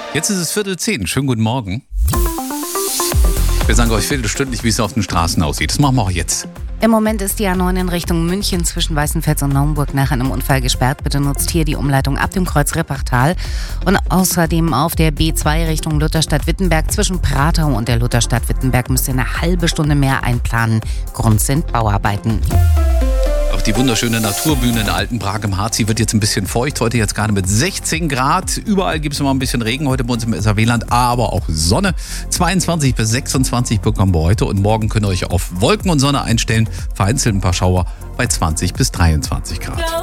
Jetzt ist es 9:45. Schönen guten Morgen. Wir sagen euch viertelstündlich, wie es auf den Straßen aussieht. Das machen wir auch jetzt. Im Moment ist die A9 in Richtung München zwischen Weißenfels und Naumburg nach einem Unfall gesperrt. Bitte nutzt hier die Umleitung ab dem Kreuz Rippachtal. Und außerdem auf der B2 Richtung Lutherstadt-Wittenberg zwischen Pratau und der Lutherstadt Wittenberg müsst ihr eine halbe Stunde mehr einplanen. Grund sind Bauarbeiten. Auch die wunderschöne Naturbühne in Altenbrak im Harz, die wird jetzt ein bisschen feucht. Heute jetzt gerade mit 16 Grad. Überall gibt es immer ein bisschen Regen heute bei uns im SAW-Land, aber auch Sonne. 22 bis 26 bekommen wir heute und morgen könnt ihr euch auf Wolken und Sonne einstellen. Vereinzelt ein paar Schauer bei 20 bis 23 Grad.